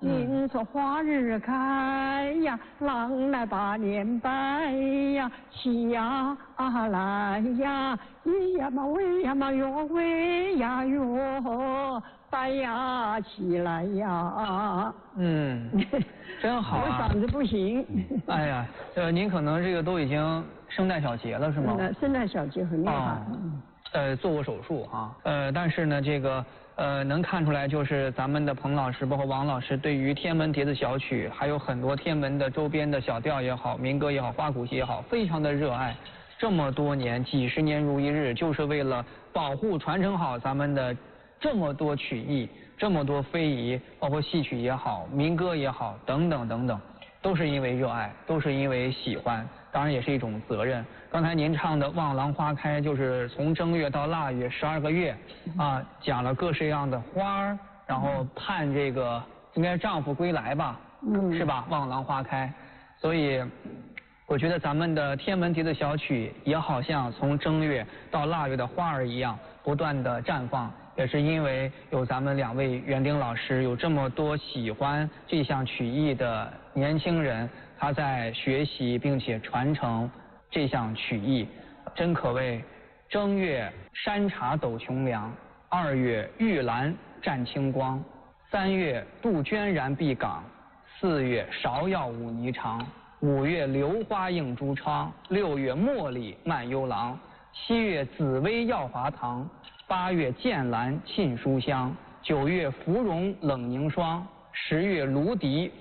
您说花儿开呀，郎来把脸掰呀，起呀来呀，咿呀嘛喂呀嘛哟喂呀哟，掰呀起来呀。 真好啊！ 我嗓子不行。 哎呀，您可能这个都已经声带小结了是吗？ 声带小结很厉害。 做过手术哈。但是呢，这个能看出来，就是咱们的彭老师，包括王老师，对于天门笛子小曲，还有很多天门的周边的小调也好，民歌也好，花鼓戏也好，非常的热爱。这么多年，几十年如一日，就是为了保护传承好咱们的这么多曲艺，这么多非遗，包括戏曲也好，民歌也好，等等等等，都是因为热爱，都是因为喜欢，当然也是一种责任。刚才您唱的《望郎花开》，就是从正月到腊月12个月啊，讲了各式各样的花儿，然后盼这个应该丈夫归来吧，是吧？望郎花开，所以我觉得咱们的天门笛子小曲也好像从正月到腊月的花儿一样，不断的绽放，也是因为有咱们2位园丁老师，有这么多喜欢这项曲艺的年轻人，他在学习并且传承这项曲艺，真可谓正月山茶斗琼梁，2月玉兰占清光，3月杜鹃然碧岗，4月芍药舞霓裳，5月榴花映朱窗，6月茉莉漫幽廊，7月紫薇耀华堂，8月剑兰沁书香，9月芙蓉冷凝霜，10月芦笛